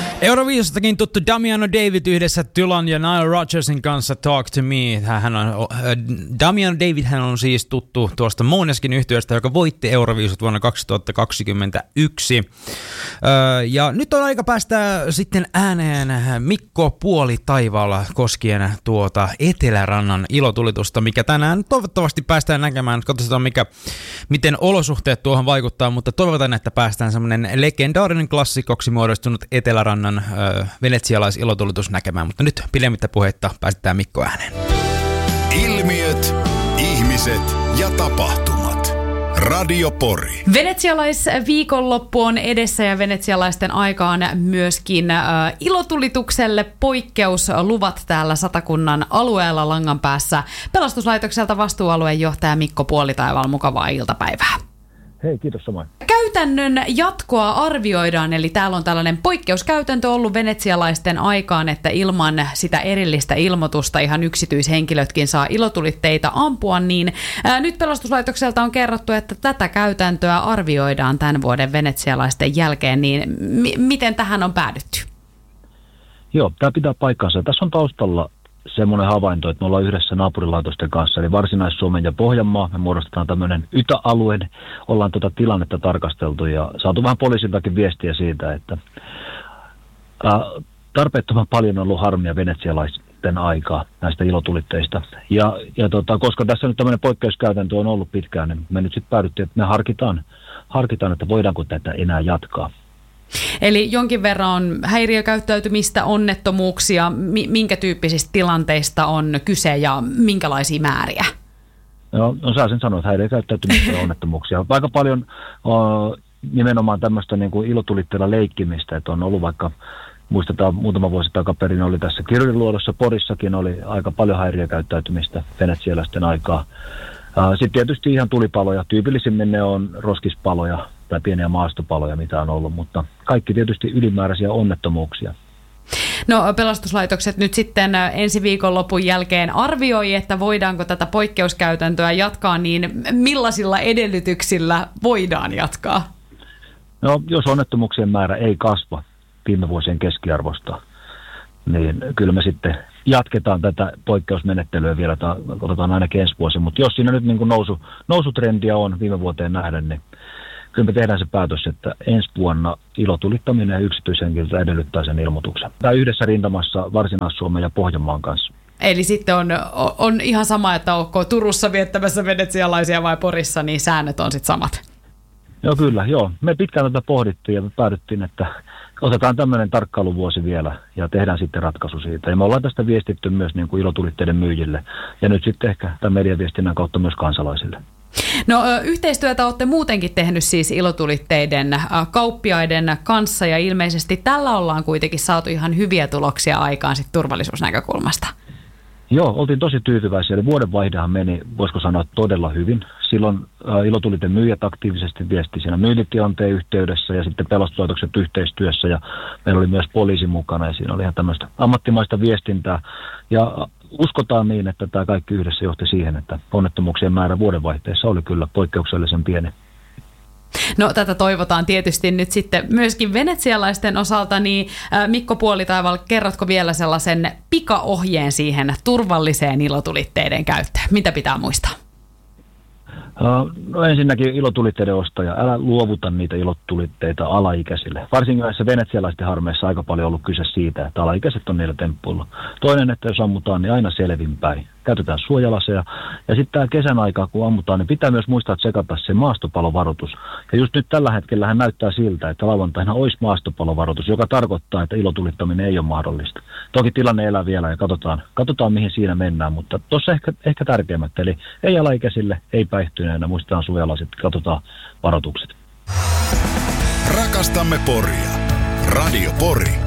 Euroviisustakin tuttu Damiano David yhdessä Dylan ja Nile Rodgersin kanssa Talk to Me. Damiano David hän on siis tuttu tuosta Måneskin yhtyeestä, joka voitti Euroviisut vuonna 2021. Ja nyt on aika päästä sitten ääneen Mikko Puolitaivaalla koskien tuota Etelärannan ilotulitusta, mikä tänään toivottavasti päästään näkemään. Katsotaan miten olosuhteet tuohon vaikuttaa, mutta toivotaan, että päästään semmoinen legendaarinen klassikoksi muodostunut Etelärannan venetsialaisilotullitus näkemään, mutta nyt pidemmittä puheitta päästetään Mikko ääneen. Ilmiöt, ihmiset ja tapahtumat. Radio Pori. Venetsialaisviikonloppu on edessä ja venetsialaisten aikaan myöskin ilotulitukselle poikkeusluvat täällä Satakunnan alueella langan päässä. Pelastuslaitokselta vastuualueen johtaja Mikko Puolitaivaalla, mukavaa iltapäivää. Hei, kiitos samoin. Käytännön jatkoa arvioidaan, eli täällä on tällainen poikkeuskäytäntö ollut venetsialaisten aikaan, että ilman sitä erillistä ilmoitusta ihan yksityishenkilötkin saa ilotulitteita ampua, niin nyt pelastuslaitokselta on kerrottu, että tätä käytäntöä arvioidaan tämän vuoden venetsialaisten jälkeen, niin miten tähän on päädytty? Joo, tämä pitää paikkansa. Tässä on taustalla semmoinen havainto, että me ollaan yhdessä naapurilaitosten kanssa, eli Varsinais-Suomen ja Pohjanmaa. Me muodostetaan tämmöinen YTA-alue, ollaan tuota tilannetta tarkasteltu ja saatu vähän poliisiltakin viestiä siitä, että tarpeettoman paljon on ollut harmia venetsialaisten aikaa näistä ilotulitteista. Ja koska tässä nyt tämmöinen poikkeuskäytäntö on ollut pitkään, niin me nyt sitten päädyttiin, että me harkitaan, että voidaanko tätä enää jatkaa. Eli jonkin verran on häiriökäyttäytymistä, onnettomuuksia, minkä tyyppisistä tilanteista on kyse ja minkälaisia määriä? No sä sen sanoit, häiriökäyttäytymistä ja onnettomuuksia. Aika paljon nimenomaan tämmöistä niin kuin ilotulitteilla leikkimistä, että on ollut vaikka, muistetaan muutama vuosi takaperin oli tässä Kirjuluodossa, Porissakin oli aika paljon häiriökäyttäytymistä venetsialaisten aikaa. Sitten tietysti ihan tulipaloja, tyypillisimmin ne on roskispaloja tai pieniä maastopaloja, mitä on ollut, mutta kaikki tietysti ylimääräisiä onnettomuuksia. No pelastuslaitokset nyt sitten ensi viikonlopun jälkeen arvioi, että voidaanko tätä poikkeuskäytäntöä jatkaa, niin millaisilla edellytyksillä voidaan jatkaa? No jos onnettomuuksien määrä ei kasva viime vuosien keskiarvosta, niin kyllä me sitten jatketaan tätä poikkeusmenettelyä vielä, otetaan ainakin ensi vuosi, mutta jos siinä nyt niin kuin nousutrendiä on viime vuoteen nähden, niin kyllä me tehdään se päätös, että ensi vuonna ilotulittaminen ja yksityishenkilöltä edellyttää sen ilmoituksen. Tämä yhdessä rintamassa Varsinais-Suomen ja Pohjanmaan kanssa. Eli sitten on ihan sama, että onko Turussa viettämässä venetsialaisia vai Porissa, niin säännöt on sitten samat. Joo kyllä, joo. Me pitkään tätä pohdittiin ja me päädyttiin, että otetaan tämmöinen tarkkailuvuosi vielä ja tehdään sitten ratkaisu siitä. Ja me ollaan tästä viestitty myös niin kuin ilotulitteiden myyjille ja nyt sitten ehkä tämän mediaviestinnän kautta myös kansalaisille. No yhteistyötä olette muutenkin tehnyt siis ilotulitteiden kauppiaiden kanssa ja ilmeisesti tällä ollaan kuitenkin saatu ihan hyviä tuloksia aikaan sit turvallisuusnäkökulmasta. Joo, oltiin tosi tyytyväisiä. Eli vuodenvaihdehan meni, voisiko sanoa, todella hyvin. Silloin ilotulitteen myyjät aktiivisesti viesti siinä myyntitilanteen yhteydessä ja sitten pelastuslaitokset yhteistyössä ja meillä oli myös poliisi mukana ja siinä oli ihan tämmöistä ammattimaista viestintää. Ja uskotaan niin, että tämä kaikki yhdessä johti siihen, että onnettomuuksien määrä vuodenvaihteessa oli kyllä poikkeuksellisen pieni. No tätä toivotaan tietysti nyt sitten myöskin venetsialaisten osalta, niin Mikko Puolitaivaalla, kerrotko vielä sellaisen pikaohjeen siihen turvalliseen ilotulitteiden käyttöön? Mitä pitää muistaa? No ensinnäkin ilotulitteiden ostaja, älä luovuta niitä ilotulitteita alaikäisille. Varsinkin näissä venetsialaisten harmeissa aika paljon ollut kyse siitä, että alaikäiset on niillä temppuilla. Toinen, että jos ammutaan, niin aina selvinpäin. Käytetään suojalaseja. Ja sitten tämä kesän aikaa, kun ammutaan, niin pitää myös muistaa tsekata se maastopalovaroitus. Ja just nyt tällä hetkellähän näyttää siltä, että lauantaina olisi maastopalovaroitus, joka tarkoittaa, että ilotulittaminen ei ole mahdollista. Toki tilanne elää vielä ja katsotaan mihin siinä mennään, mutta tuossa ehkä tärkeimmät. Eli ei alaikäisille, ei päihtyneenä, muistetaan suojalasit, katsotaan varoitukset. Rakastamme Poria. Radio Pori.